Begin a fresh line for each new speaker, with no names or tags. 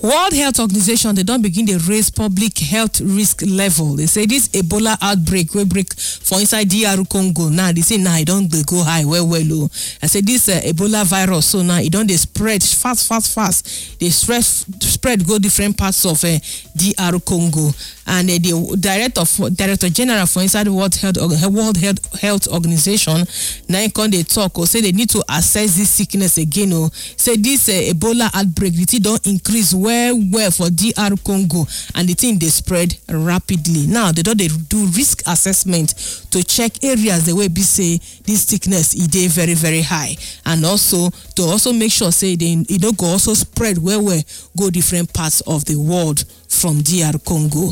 World Health Organization, they don't begin to raise public health risk level. They say this Ebola outbreak will break for inside DR Congo. Now they say it don't go high, low. I say this Ebola virus, so now it don't spread fast. They spread go different parts of DR Congo. And the director general for inside the World Health Organization, now they talk or say they need to assess this sickness again. Or say this Ebola outbreak, the thing don't increase well for DR Congo, and the thing they spread rapidly. Now they don't do risk assessment to check areas the way be say this sickness is very very high, and also to make sure say it don't go also spread well go different parts of the world from DR Congo.